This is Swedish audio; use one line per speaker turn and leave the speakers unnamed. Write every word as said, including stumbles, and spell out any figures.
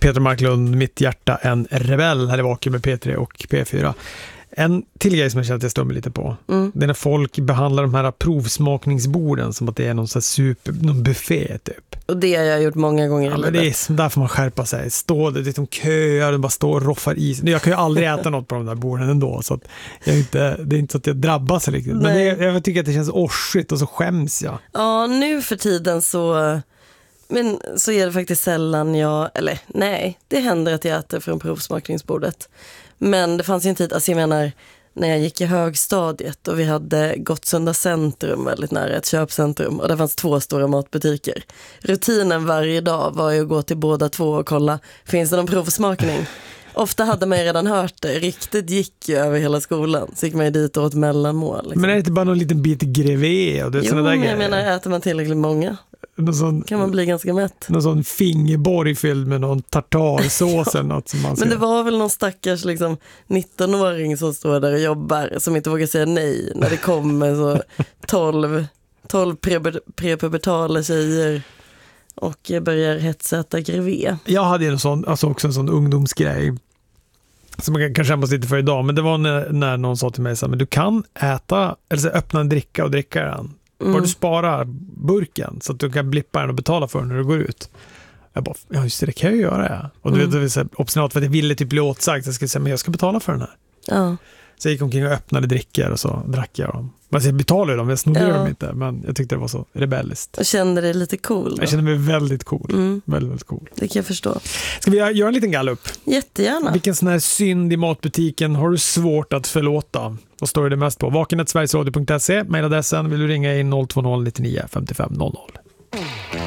Peter Marklund, Mitt hjärta en rebell här i Vaken med P tre och P fyra. En till grej som jag känner att jag stör mig lite på. Mm. Det är när folk behandlar de här provsmakningsborden som att det är någon sån här super, någon buffé typ.
Och det har jag gjort många gånger
ja,
i
men
livet.
det är så där får man skärpa sig. Stå det, det de köar och bara står och roffar is. Jag kan ju aldrig äta något på de där borden ändå. Så att jag inte, det är inte så att jag drabbas riktigt. Men det, jag tycker att det känns orsigt och så skäms jag.
Ja, nu för tiden så... Men så är det faktiskt sällan jag... Eller nej, det händer att jag äter från provsmakningsbordet. Men det fanns ju en tid, alltså jag menar, när jag gick i högstadiet och vi hade Gottsunda centrum väldigt nära ett köpcentrum och det fanns två stora matbutiker. Rutinen varje dag var ju att gå till båda två och kolla, finns det någon provsmakning? Ofta hade man ju redan hört det, riktigt gick ju över hela skolan, så gick man ju dit och åt mellanmål. Liksom.
Men är det inte bara någon liten bit grevé? Och det
jo,
där
men jag
grejer?
menar, äter man tillräckligt många
sån,
kan man bli ganska mätt.
Någon sån fingerborg fylld med någon tartarsås ja. Eller något som man ser.
Men det var väl någon stackars liksom, nittonåring som står där och jobbar som inte vågar säga nej när det kommer så tolv, tolv prepubertala tjejer och börjar hetsäta grevé.
Jag hade en sån, alltså också en sån ungdomsgrej som man kan skämmas lite för idag, men det var när, när någon sa till mig så här, men du kan äta, eller så öppna en dricka och dricka den. Mm. Bara du sparar burken så att du kan blippa den och betala för den när du går ut. Jag bara, ja just det, det kan jag ju göra. Ja. Och du mm. vet, det var så här obstinat för att jag ville typ bli åtsagt. Jag skulle säga, men jag ska betala för den här.
Ja.
Så jag gick omkring och öppnade drickor och så drack jag dem. Men jag betalade ju dem, jag snodde ja. dem inte. Men jag tyckte det var så rebelliskt.
Och kände dig lite cool då?
Jag kände mig väldigt cool. Mm. Väldigt, väldigt cool.
Det kan jag förstå.
Ska vi göra en liten gallup?
Jättegärna.
Vilken sån här synd i matbutiken har du svårt att förlåta? Vad står det mest på? vaken snabel-a sverigesradio punkt se. Mailadressen vill du ringa in noll två noll nittionio femtiofem noll noll.